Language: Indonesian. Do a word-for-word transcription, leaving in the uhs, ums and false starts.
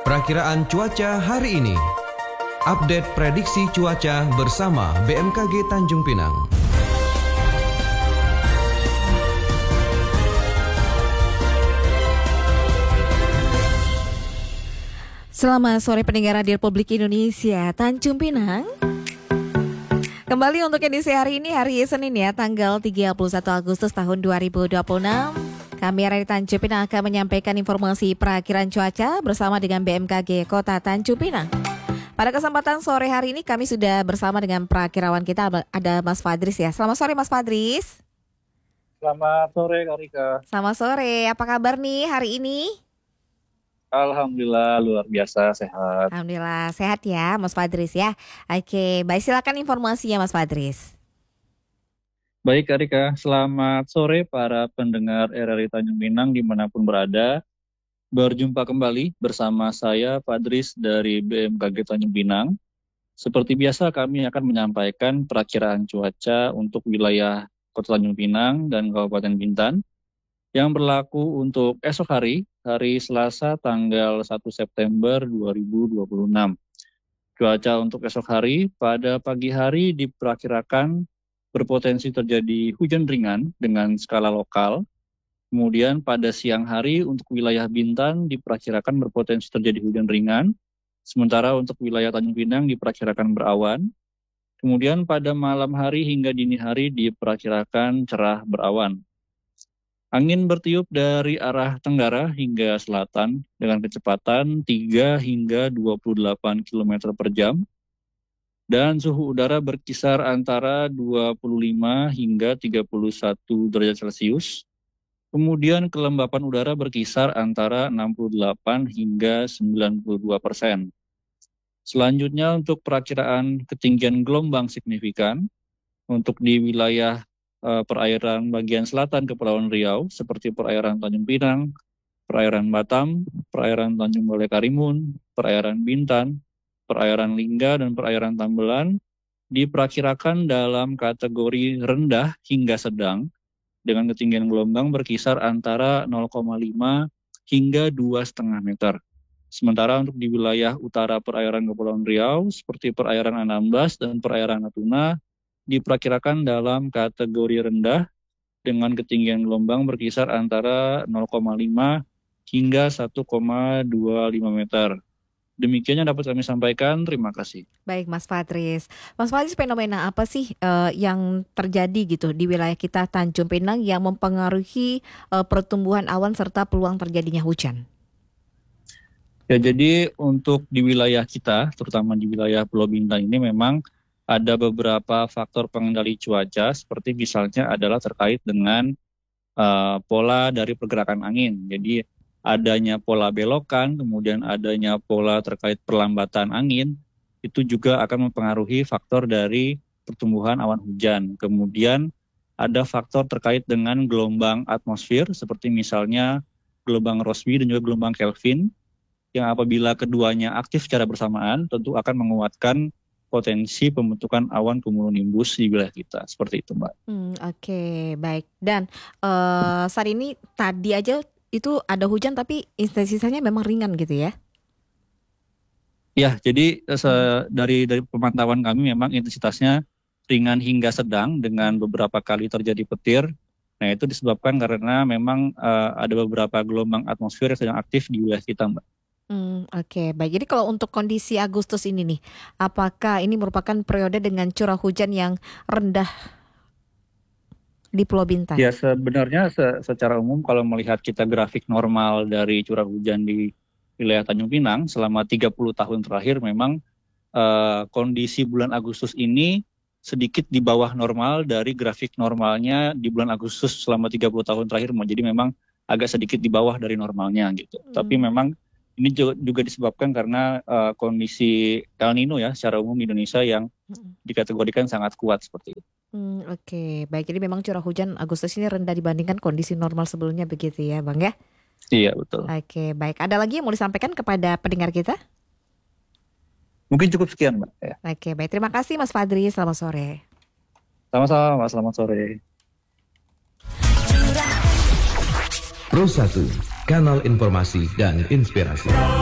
Perakiraan cuaca hari ini. Update prediksi cuaca bersama B M K G Tanjung Pinang. Selamat sore pendengar Radio Republik Indonesia Tanjung Pinang. Kembali untuk edisi hari ini, hari Senin ya, tanggal tiga puluh satu Agustus tahun dua ribu dua puluh enam. Kami dari Tanjung Pinang akan menyampaikan informasi perakiraan cuaca bersama dengan B M K G Kota Tanjung Pinang. Pada kesempatan sore hari ini kami sudah bersama dengan perakirawan kita, ada Mas Fadris ya. Selamat sore Mas Fadris. Selamat sore Kak Rika. Selamat sore, apa kabar nih hari ini? Alhamdulillah luar biasa sehat. Alhamdulillah sehat ya Mas Fadris ya. Oke, baik, silakan informasinya Mas Fadris. Baik Kak Rika, selamat sore para pendengar R R I Tanjung Pinang dimanapun berada. Berjumpa kembali bersama saya Fadris dari B M K G Tanjung Pinang. Seperti biasa kami akan menyampaikan perakiraan cuaca untuk wilayah Kota Tanjung Pinang dan Kabupaten Bintan yang berlaku untuk esok hari, hari Selasa tanggal satu September dua ribu dua puluh enam. Cuaca untuk esok hari, pada pagi hari diperkirakan berpotensi terjadi hujan ringan dengan skala lokal. Kemudian pada siang hari untuk wilayah Bintan diperkirakan berpotensi terjadi hujan ringan. Sementara untuk wilayah Tanjung Pinang diperkirakan berawan. Kemudian pada malam hari hingga dini hari diperkirakan cerah berawan. Angin bertiup dari arah tenggara hingga selatan dengan kecepatan tiga hingga dua puluh delapan kilometer per jam. Dan suhu udara berkisar antara dua puluh lima hingga tiga puluh satu derajat Celcius. Kemudian kelembapan udara berkisar antara enam puluh delapan hingga sembilan puluh dua persen. Selanjutnya untuk perakiraan ketinggian gelombang signifikan untuk di wilayah uh, perairan bagian selatan Kepulauan Riau seperti perairan Tanjung Pinang, perairan Batam, perairan Tanjung Balai Karimun, perairan Bintan, perairan Lingga dan perairan Tambelan diperkirakan dalam kategori rendah hingga sedang dengan ketinggian gelombang berkisar antara nol koma lima hingga dua koma lima meter. Sementara untuk di wilayah utara perairan Kepulauan Riau seperti perairan Anambas dan perairan Natuna diperkirakan dalam kategori rendah dengan ketinggian gelombang berkisar antara nol koma lima hingga satu koma dua lima meter. Demikian yang dapat kami sampaikan, terima kasih. Baik Mas Fadris. Mas Fadris, fenomena apa sih uh, yang terjadi gitu di wilayah kita Tanjung Pinang yang mempengaruhi uh, pertumbuhan awan serta peluang terjadinya hujan? Ya, jadi untuk di wilayah kita, terutama di wilayah Pulau Bintan ini memang ada beberapa faktor pengendali cuaca, seperti misalnya adalah terkait dengan uh, pola dari pergerakan angin. Jadi adanya pola belokan, kemudian adanya pola terkait perlambatan angin, itu juga akan mempengaruhi faktor dari pertumbuhan awan hujan. Kemudian ada faktor terkait dengan gelombang atmosfer, seperti misalnya gelombang Rossby dan juga gelombang Kelvin, yang apabila keduanya aktif secara bersamaan, tentu akan menguatkan potensi pembentukan awan cumulonimbus di wilayah kita. Seperti itu, Mbak. Hmm, Oke, okay, baik. Dan uh, saat ini tadi aja itu ada hujan tapi intensitasnya memang ringan gitu ya? Ya, jadi se- dari dari pemantauan kami memang intensitasnya ringan hingga sedang dengan beberapa kali terjadi petir. Nah, itu disebabkan karena memang uh, ada beberapa gelombang atmosfer yang sedang aktif di wilayah kita, Mbak. Hmm, Oke, okay, baik. Jadi kalau untuk kondisi Agustus ini nih, apakah ini merupakan periode dengan curah hujan yang rendah di Pulau Bintan? Ya, sebenarnya se- secara umum kalau melihat kita grafik normal dari curah hujan di wilayah Tanjung Pinang selama tiga puluh tahun terakhir memang uh, kondisi bulan Agustus ini sedikit di bawah normal dari grafik normalnya di bulan Agustus selama tiga puluh tahun terakhir. Jadi memang agak sedikit di bawah dari normalnya gitu. Hmm. Tapi memang ini juga, juga disebabkan karena uh, kondisi El Nino ya secara umum di Indonesia yang dikategorikan sangat kuat seperti itu. Hmm, Oke, okay. Baik. Jadi memang curah hujan Agustus ini rendah dibandingkan kondisi normal sebelumnya begitu ya, Bang ya? Iya, betul. Oke, okay, baik. Ada lagi yang mau disampaikan kepada pendengar kita? Mungkin cukup sekian, Mbak. Ya. Oke, okay, baik. Terima kasih Mas Fadri. Selamat sore. Sama-sama, Mas. Selamat sore. Pro satu, kanal informasi dan inspirasi.